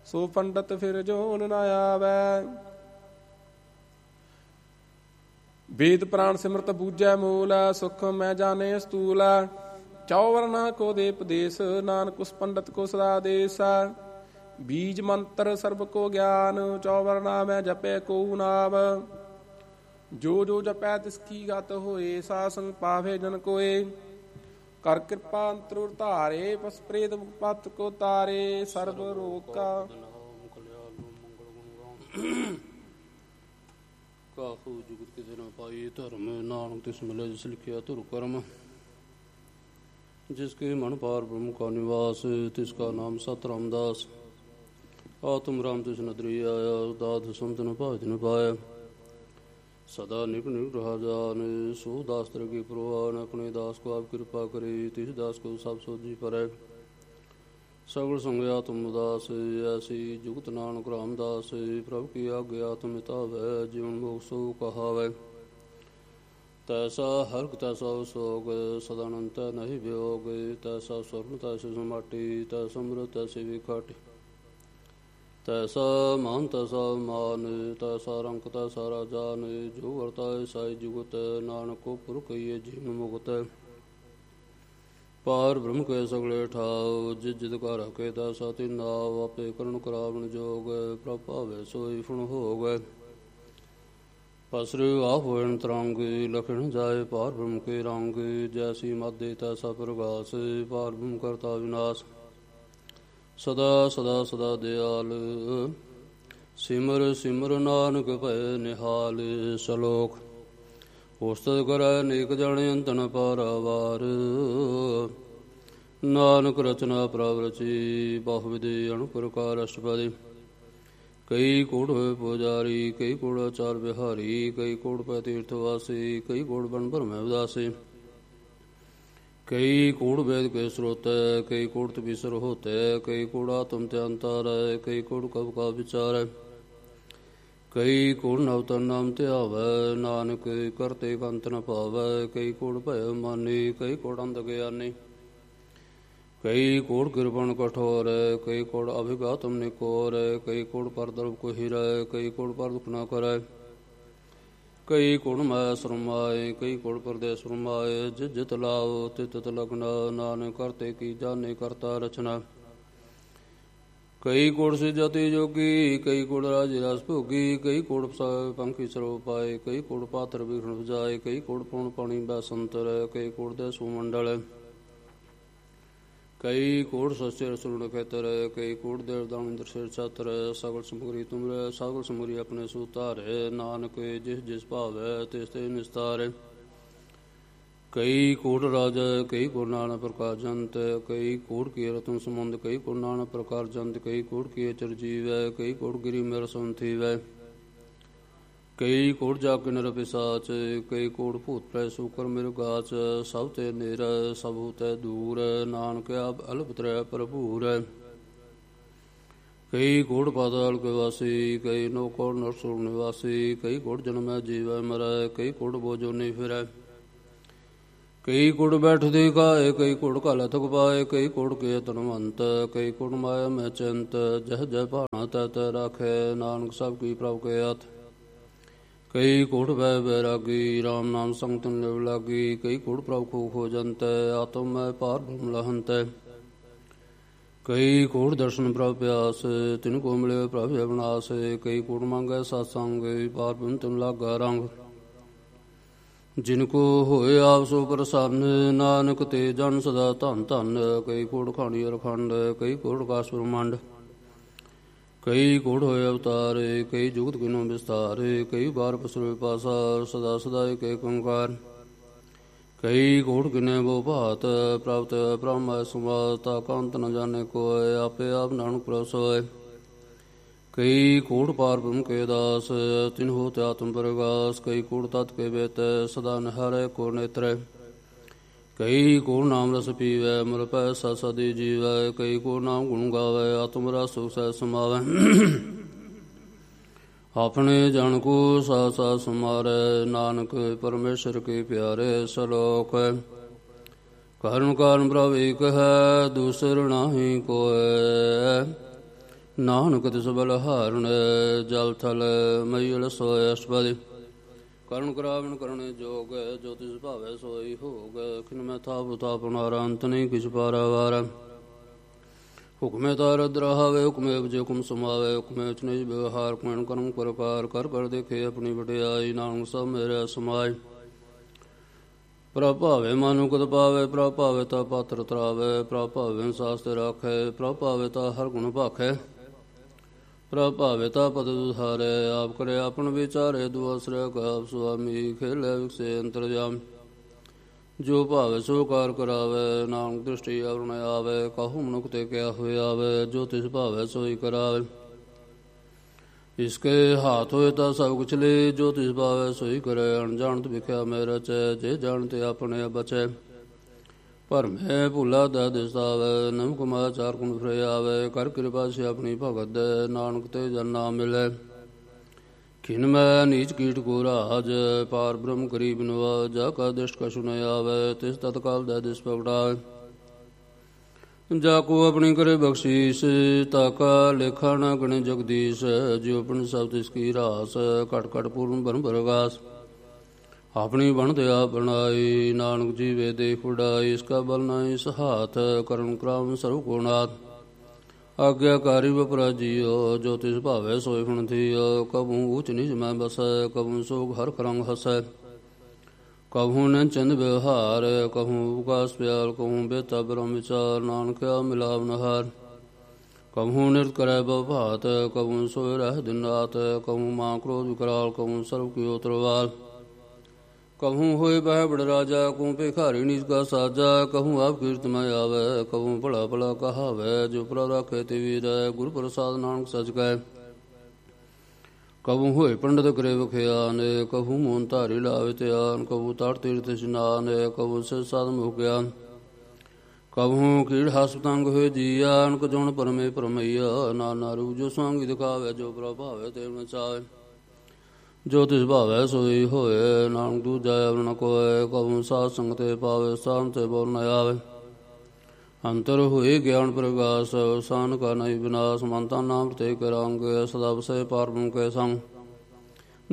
ਸੋ ਪੰਡਤ ਫਿਰ ਜੋਨ ਨਾ ਆਵੈ। ਵੇਦ ਪ੍ਰਾਣ ਸਿਮਰਤ ਬੂਝੈ ਮੂਲ, ਸੁਖ ਮੈਂ ਜਾਣੇ ਸਤੂਲ। ਚੌ ਵਰਨਾ ਕੋ ਦੇ ਉਪਦੇਸ਼, ਨਾਨਕ ਉਸ ਪੰਡਤ ਕੋ ਸਦਾ ਦੇਸ। ਬੀਜ ਮੰਤਰ ਸਰਬ ਕੋ ਗਿਆਨ, ਚੌ ਵਰਨਾ ਮੈਂ ਜਪੈ ਕੋ ਨਾਮ। ਜੋ ਜੋ ਜਪੈ ਤਿਸ ਕੀ ਗਤ ਹੋਏ, ਸਾ ਸੰਗ ਪਾਵੇ ਜਨ ਕੋਏ। ਕਰ ਕਿਰਪਾ ਅੰਤਰ ਧਾਰੇ, ਪਸ ਪ੍ਰੇਤ ਪਤ ਕੋ ਤਾਰੇ। ਸਰਬ ਰੋਗ ਕਾ ਕਾਹੂ ਜੁਗਤ ਕਿਸੇ ਨਾ ਪਾਈ ਧਰਮ, ਨਾਨਕ ਤਿਸ ਮਿਲੇ ਜਿਸ ਲਿਖਿਆ ਧੁਰ ਕਰਮ। ਜਿਸਕੇ ਮਨ ਪਾਰ ਬ੍ਰਹਮ ਕਾ ਨਿਵਾਸ, ਤਿਸਕਾ ਨਾਮ ਸਤ ਰਾਮਦਾਸ। ਆਤਮ ਰਾਮ ਤਿਸ ਨਦਰੀ ਆਇਆ, ਦਾਤ ਸੰਤ ਨ ਭਾਜ ਨ ਪਾਇਆ। ਸਦਾ ਨਿਕ ਨਿਕ ਰਹਾ ਜਾਨ, ਸੋ ਦਾਸ ਤਰਗੀ ਪ੍ਰਵਾਨ। ਆਪਣੇ ਦਾਸ ਕੋ ਆਪ ਕਿਰਪਾ ਕਰੇ, ਤਿਸ ਦਾਸ ਕੋ ਸਭ ਸੋਝੀ ਪਰੈ। ਸਗਲ ਸੰਗ ਆਤਮ ਉਦਾਸ, ਐਸੀ ਜੁਗਤ ਨਾਨਕ ਰਾਮਦਾਸ। ਪ੍ਰਭ ਕੀ ਆਗਿਆ ਆਤਮ ਮਿਤਾਵੈ, ਜੀਵਨ ਮੁਖ ਸੋ ਕਹਾਵੈ। ਤੈਸਾ ਹਰਕ ਤੈਸਾ ਸੋਗ, ਸਦਾ ਅਨੰਤ ਨਹੀਂ ਵਿਯੋਗ। ਤੈਸਾ ਸਵਰਨ ਤੈਸੇ ਸਮਾਟੀ, ਤੈਸਾ ਅੰਮ੍ਰਿਤ ਤੈਸੇ ਵਿਖਾਟੀ। ਤੈਸਾ ਮਾਨ ਤੈਸਾ ਮਾਨ, ਤੈਸਾ ਰੰਕ ਤੈਸਾ ਰਾਜਾਨ। ਜੋ ਵਰਤਾਏ ਸਾਈ ਜੁਗਤ, ਨਾਨਕ ਕੋ ਪੁਰਖ ਕਹੀਏ ਜੀਵਨ ਮੁਕਤ। ਪਾਰ ਬ੍ਰਹਮ ਕੇ ਸਗਲੇ ਠਾਉ, ਜਿਸ ਜਿਤ ਕਾ ਰਖੇ ਤੈਸਾ ਤਿਨ ਨਾਉ। ਆਪੇ ਕਰਨ ਕਰਾਵਣ ਜੋਗ, ਪ੍ਰਭ ਭਾਵੇ ਸੋਈ ਫੁਣ ਹੋਗ। ਪਸਰ ਆਪ ਹੋਇਣ ਤਰੰਗ, ਲਖਣ ਜਾਏ ਪਾਰ ਬ੍ਰਹਮ ਕੇ ਰੰਗ। ਜੈਸੀ ਮਦੇ ਤੈਸਾ ਪ੍ਰਗਾਸ, ਪਾਰ ਬ੍ਰਹਮ ਕਰਤਾ ਵਿਨਾਸ਼। ਸਦਾ ਸਦਾ ਸਦਾ ਦਿਆਲ, ਸਿਮਰ ਸਿਮਰ ਨਾਨਕ ਭੈ ਨਿਹਾਲ। ਸਲੋਕ ਉਸਤਤ ਕਰੈ ਨੇਕ ਜਾਣੇ ਅੰਤਨ ਪਾਰਾਵਾਰ। ਨਾਨਕ ਰਚਨਾ ਪ੍ਰਭ ਰਚੀ, ਬਹੁ ਵਿਧੀ ਅਣੁ ਪ੍ਰਕਾਰ ਅਸ਼ਟਪਦੀ। ਕਈ ਕੋੜ ਹੋਏ ਪੁਜਾਰੀ, ਕਈ ਕੋੜ ਆਚਾਰ ਬਿਹਾਰੀ। ਕਈ ਕੋੜ ਪੈ ਤੀਰਥ ਵਾਸੀ, ਕਈ ਕੋੜ ਬਨ ਭਰਮੈ ਉਦਾਸੀ। ਕਈ ਕੋੜ ਵੇਦ ਕੇ ਸਰੋਤੈ, ਕਈ ਕੋੜ ਤਪੀਸਰ ਹੋਤੈ। ਕਈ ਕੋੜ ਆਤਮ ਤੇ ਅੰਤਰੈ, ਕਈ ਕੋੜ ਕਬ ਕਾ ਵਿਚਾਰੈ। ਕਈ ਕੋੜ ਨਵ ਤਨ ਨਾਮ ਧਿਆਵੈ, ਨਾਨਕ ਕਰਤੇ ਕੰਤ ਨ ਪਾਵੈ। ਕਈ ਕੋੜ ਭੈ ਮਾਨੀ, ਕਈ ਕੋੜ ਅੰਧ ਗਿਆਨੀ। ਕਈ ਕੋੜ ਕਿਰਪਨ ਕਠੋਰ, ਕਈ ਕੋੜ ਅਭਿਗਾਤਮ ਨਿਕੋਰ। ਕਈ ਕੋੜ ਪਰ ਦਰਬ ਕੋ ਹੀਰੈ, ਕਈ ਕੋੜ ਪਰ ਦੁਖ ਨ ਕਰੈ। ਕਈ ਕੋੜ ਮਾਇਆ ਸਰਮਾਏ, ਕਈ ਕੋੜ ਪਰਦੇਸ ਸਰਮਾਏ। ਜਿਤ ਜਿਤ ਲਾਓ ਤਿਤ ਤਿਤ ਲਗਨਾ, ਨਾਨਕ ਕਰਤੇ ਕੀ ਜਾਣੇ ਕਰਤਾ ਰਚਨਾ। ਕਈ ਕੋੜ ਸਿਜਤੀ ਜੋਗੀ, ਕਈ ਕੋੜ ਰਾਜਿ ਰਸ ਭੋਗੀ। ਕਈ ਕੋੜ ਪੰਖੀ ਸਰੋ ਪਾਏ, ਕਈ ਕੋੜ ਪਾਤਰ ਵਿਖਣ ਵਜਾਏ। ਕਈ ਕੋੜ ਪਉਣ ਪਾਣੀ ਬੈਸੰਤਰ, ਕਈ ਕੋੜ ਦੇ ਸੁਮੰਡਲ। ਕਈ ਕੋੜ ਸਚੇ ਰਸੁਣ ਖੇਤਰ, ਕਈ ਕੋੜ ਦੇਵ ਦਾਨ ਇੰਦਰ ਸਿਰ ਛਤਰ। ਸਗਲ ਸਮਗਰੀ ਤੁਮਰੇ, ਸਗਲ ਸਮਗਰੀ ਆਪਣੇ ਸੁਤਾਰੇ। ਨਾਨਕ ਜਿਸ ਜਿਸ ਭਾਵੈ ਤਿਸ ਤੇ ਨਿਸਤਾਰੇ। ਕਈ ਕੋੜ ਰਾਜਾ, ਕਈ ਕੋੜ ਨਾਨਾ ਪ੍ਰਕਾਰ ਜੰਤ। ਕਈ ਕੋੜ ਕੀ ਰਤਨ ਸਮੁੰਦ, ਕਈ ਕੋੜ ਨਾਨਾ ਪ੍ਰਕਾਰ ਜੰਤ। ਕਈ ਕੋੜ ਕੀ ਚਰਜੀਵੈ, ਕਈ ਕੋੜ ਗਿਰੀ ਮੇਰ ਸੰਥੀਵੈ। ਕਈ ਕੋੜ ਜਾਗ ਨਿਰ ਪਿਸਾਚ, ਕਈ ਕੋੜ ਭੂਤ ਪ੍ਰੈ ਸੂਕਰ ਮਿਰਗਾਚ। ਸਭ ਤੇ ਨੇਰ ਸਭੂ ਤੈ ਦੂਰ, ਨਾਨਕ ਆਪ ਅਲਪ ਤਰੈ ਭਰਪੂਰ। ਕਈ ਕੋੜ ਪਾਤਾਲ ਕੇ ਵਾਸੀ, ਕਈ ਨੋ ਕੋੜ ਨਰਸੁਰ ਨਿਵਾਸੀ। ਕਈ ਕੋੜ ਜਨਮੈ ਜੀਵੈ ਮਰੈ, ਕਈ ਕੋੜ ਬੋਜੋਨੀ ਫਿਰੈ। ਕਈ ਕੋੜ ਬੈਠਦੀ ਕਾਏ, ਕਈ ਕੋੜ ਘਾਲੇ ਥਕ ਪਾਏ। ਕਈ ਕੋੜ ਕੇ ਧਨਵੰਤ, ਕਈ ਕੋੜ ਮਾਇਆ ਮੈਂ ਚਿੰਤ। ਜਹ ਜਹ ਭਾਣਾ ਤੈ ਤੈ ਰਾਖੈ, ਨਾਨਕ ਸਭ ਕੀ ਪ੍ਰਭ ਕੇ ਹੱਥ। ਕਈ ਕੋੜ ਬੈ ਬੈਰਾਗੀ, ਰਾਮ ਨਾਮ ਸੰਗ ਤਿਨ ਲਿਵ ਲਾਗੀ। ਕਈ ਕੋੜ ਪ੍ਰਭ ਕੋ ਖੋਜੰਤੈ, ਆਤਮ ਮੈਂ ਪਾਰ ਬ੍ਰਹਮ ਲਹੰਤੈ। ਕਈ ਕੋੜ ਦਰਸ਼ਨ ਪ੍ਰਭ ਪਿਆਸ, ਤਿਨ ਕੋ ਮਿਲੇ ਪ੍ਰਭ ਅਵਿਨਾਸ਼। ਕਈ ਕੋੜ ਮੰਗੈ ਸਤ ਸੰਗ, ਪਾਰ ਬ੍ਰਹਮ ਤਿਨ ਲਾਗਾ ਰੰਗ। ਜਿਨ ਕੋ ਹੋਏ ਆਪ ਸੋ ਪ੍ਰਸੰਨ, ਨਾਨਕ ਤੇ ਜਨ ਸਦਾ ਧਨ ਧਨ। ਕਈ ਕੋੜ ਖਾਣੀ ਅਰਖੰਡ, ਕਈ ਕੋੜ ਕਾਸ ਬ੍ਰਹਮੰਡ। ਕਈ ਕੋੜ ਹੋਏ ਅਵਤਾਰੇ, ਕਈ ਜੁਗਤ ਕਿਨੋ ਵਿਸਤਾਰੇ। ਕਈ ਵਾਰ ਪਸਰੇ ਪਾਸਾਰ, ਸਦਾ ਸਦਾ ਏਕ ਏਕ ਓੰਕਾਰ। ਕਈ ਕੋੜ ਕਿਨੇ ਬੋ ਭਾਤ, ਪ੍ਰਾਪਤ ਬ੍ਰਹਮ ਸੁਮਾਤ। ਤਾ ਕੰਤ ਨ ਜਾਣੇ ਕੋਇ, ਆਪੇ ਆਪ ਨਾਨਕ ਪ੍ਰਭ ਸੋਇ। ਕਈ ਕੋੜ ਪਾਰ ਬ੍ਰਹਮ ਕੇ ਦਾਸ, ਤਿਨ ਹੋਤ ਆਤਮ ਪ੍ਰਗਾਸ। ਕਈ ਕੋੜ ਤਤ ਕੇ ਵੇਤ, ਸਦਾ ਨਿਹਾਰੈ ਕੋ ਨੇਤਰੈ। ਕਈ ਕੋੜ ਨਾਮ ਰਸ ਪੀਵੈ, ਮਰ ਪੈ ਸਦ ਸਦੀ ਜੀਵੈ। ਕਈ ਕੋੜ ਨਾਮ ਗੁਣ ਗਾਵੈ, ਆਤਮ ਰਸ ਸੁਖ ਸਹਿਜ ਸਮਾਵੈ। ਆਪਣੇ ਜਨ ਕੋ ਸਾ ਸਾ ਸਮਾਰੈ, ਨਾਨਕ ਪਰਮੇਸ਼ਰ ਕੇ ਪਿਆਰੇ। ਸਲੋਕ ਕਰੁਣ ਕਾਰਨ ਪ੍ਰਭ ਏਕ ਹੈ, ਦੂਸਰ ਨਾਹੀ ਕੋਇ। ਨਾਨਕ ਤਿਸ ਬਲ ਹਾਰਨ ਜਲ ਥਲ ਮਈਲ ਸੋਇ ਅਸ਼ਪਦੀ ਕਰਨ ਕਰਾਵਣ ਕਰਨੇ ਜੋਗ ਜੋ ਤਿਸ ਭਾਵੈ ਸੋਈ ਹੋਗ ਖਿਨ ਮੈਂ ਥਾਪ ਤਾਪ ਨਾਰਾ ਅੰਤ ਨਹੀਂ ਕਿਛ ਪਾਰਾਵਾਰ ਹੁਕਮੇ ਤਾਰਦ ਰਹਾਵੇ ਹੁਕਮੇ ਉਪਜੇ ਹੁਕਮ ਸਮਾਵੇ ਹੁਕਮੇ ਚ ਨਿਜ ਵਿਵਹਾਰ ਕਮਣ ਕਰਮ ਕਰਕਾਰ ਕਰ ਕਰ ਦੇਖੇ ਆਪਣੀ ਵਡਿਆਈ ਨਾਨਕ ਸਭ ਮੇਰੇ ਸਮਾਈ ਪ੍ਰਭ ਭਾਵੇ ਮਾਨੁ ਕਦ ਪਾਵੇ ਪ੍ਰਭ ਭਾਵੇ ਤਾ ਪਾਤਰ ਤਰਾਵੇ ਪ੍ਰਭ ਭਾਵੇ ਸਾਸਤਿ ਰਾਖੇ ਪ੍ਰਭ ਭਾਵੇ ਤਾ ਹਰ ਗੁਣ ਭਾਖੇ ਪ੍ਰਭ ਭਾਵੇ ਤਾ ਪਦ ਦੁਧਾਰੇ ਆਪ ਕਰੇ ਆਪਨ ਵਿਚਾਰੇ ਦੁਆਸਰੇ ਆਪ ਸੁਆਮੀ ਖੇਲੇ ਵਿਕਸੇ ਅੰਤਰਜਾਮ ਜੋ ਭਾਵੇ ਸੋ ਕਾਰ ਕਰਾਵੇ ਨਾਨਕ ਦ੍ਰਿਸ਼ਟੀ ਅਵਰਣ ਆਵੇ ਕਾਹੂ ਮਨੁੱਖ ਤੇ ਕਿਆ ਹੋਇਆ ਆਵੇ ਜੋ ਤਿਸ ਭਾਵੇ ਸੋਈ ਕਰਾਵੇ ਇਸਕੇ ਹਾਥ ਹੋਏ ਤਾਂ ਸਭ ਕੁਛ ਲੈ ਜੋ ਤਿਸ ਭਾਵੇ ਸੋਈ ਕਰੇ ਅਣਜਾਣਤ ਵਿਖਿਆ ਮੈ ਰਚੈ ਜੇ ਜਾਣਤੇ ਆਪਣੇ ਬਚੈ ਪਰ ਮੈਂ ਭੁਲਾ ਦਾ ਦਿਸਾਵੇ ਨਮਕ ਮਾ ਚਾਰ ਗੁਣ ਫਿਰੇ ਆਵੇ ਕਰ ਕਿਰਪਾ ਸੇ ਆਪਣੀ ਭਗਤ ਨਾਨਕ ਤੇ ਜਨ ਨਾਮ ਮਿਲੇ ਖਿਨ ਮੈਂ ਨੀਚ ਕੀਟ ਕੋ ਰਾਜ ਪਾਰ ਬ੍ਰਹਮ ਗਰੀਬ ਨਵਾ ਜਾ ਕਾ ਦਿਸ਼ਟ ਕਛੁ ਨ ਆਵੇ ਤਿਸ ਤਤਕਾਲ ਦਾ ਦਿਸ ਪਗੜਾਵੇ ਜਾ ਕੋ ਆਪਣੀ ਕਰੇ ਬਖਸ਼ੀਸ ਤਾ ਕਾ ਲੇਖਾ ਨ ਗਣੇ ਜਗਦੀਸ਼ ਜਿਉ ਆਪਣ ਸਭ ਤਿਸ ਕੀ ਰਾਸ ਘਟ ਘਟ ਪੂਰਨ ਬਰਮ ਪ੍ਰਗਾਸ ਆਪਣੀ ਬਣਦੇ ਆਪ ਬਣਾਈ ਨਾਨਕ ਜੀਵੇ ਦੇਖ ਉਡਾਈ ਇਸ ਕਾ ਬਲ ਨਾਹੀ ਸਹਾਥ ਕਰਨ ਕ੍ਰਾਮ ਸਰਵ ਕੋ ਨਾਥ ਆਗਿਆਕਾਰੀ ਵਪਰਾ ਜੀਓ ਜੋ ਤਿਸ ਭਾਵੇ ਸੋਇ ਹੁਣ ਥੀਓ ਕਬੂ ਊਚ ਨੀਚ ਮੈਂ ਬਸੈ ਕਬੂ ਸੋਗ ਹਰ ਕਰੰਗ ਹਸੈ ਕਬੂ ਨ ਚੰਦ ਵਿਵਹਾਰ ਕਬੂ ਵਿਕਾਸ ਪਿਆਲ ਕਬੂ ਬੇਤਾ ਬ੍ਰਹਮ ਵਿਚਾਰ ਨਾਨਕਿਆ ਮਿਲਾਵ ਨਹਾਰ ਕਬੂ ਨਿਰਤ ਕਰੈ ਬਭਾਤ ਕਬੂ ਸੋਇ ਰਹਿ ਦਿਨ ਰਾਤ ਕਬੂ ਮਾਂ ਕ੍ਰੋਧ ਵਿਕਰਾਲ ਕਬੂ ਸਰਬ ਕੀਓ ਤਰਵਾਲ ਕਬੂ ਹੋਏ ਬਹਿ ਬੜ ਰਾਜਾ ਕਹੂੰ ਭਿਖਾਰੀ ਨੀਚ ਕਾ ਸਾਜਾ ਕਹੂੰ ਆਪ ਕੀਰਤ ਮੈਂ ਆਵੇ ਕਹੂੰ ਭਲਾ ਭਲਾ ਕਹਾਵੇ ਜੋ ਪ੍ਰਭ ਰਾਖੇ ਤੇ ਵੀਰ ਗੁਰੂ ਪ੍ਰਸਾਦ ਨਾਨਕ ਸਚ ਕੈ ਕਬੂ ਹੋਏ ਪੰਡਤ ਕਰੇ ਵਖਿਆਨ ਕਹੂ ਮੋਨ ਧਾਰੀ ਲਾਵੇ ਧਿਆਨ ਕਬੂ ਤੜ ਤੀਰਥ ਇਸ਼ਨਾਨ ਕਬੂ ਸੇ ਸਾਧ ਮੁਖ ਗਿਆਨ ਕਬੂ ਕੀੜ ਹਸ ਪਤੰਗ ਹੋਏ ਜੀਆ ਅਨਕ ਜੁਣ ਪਰਮੇ ਪਰਮਈਆ ਨਾਨਾ ਰੂਪ ਜੋ ਸੰਗ ਦਿਖਾਵੇ ਜੋ ਪ੍ਰਭ ਭਾਵੇ ਤੇ ਨਚਾਵੇ ਜੋ ਤਿਸ ਭਾਵੈ ਸੋਈ ਹੋਏ ਨਾਨਕ ਦੂਜਾ ਅਵਰ ਨ ਕੋਇ ਕਬੂ ਸਾਧ ਸੰਗ ਤੇ ਪਾਵੇ ਸਾਮ ਤੇ ਬੋਲ ਨ ਆਵੇ ਅੰਤਰ ਹੋਏ ਗਿਆਨ ਪ੍ਰਗਾਸ ਸਾਨ ਕਾ ਨਹੀਂ ਵਿਨਾਸ਼ ਮੰਤਾ ਨਾਮ ਤੇ ਕਰਾਂਗੇ ਸਦਾ ਵਸੈ ਪਾਰ ਬ੍ਰਹਮ ਕੈ ਸੰਗ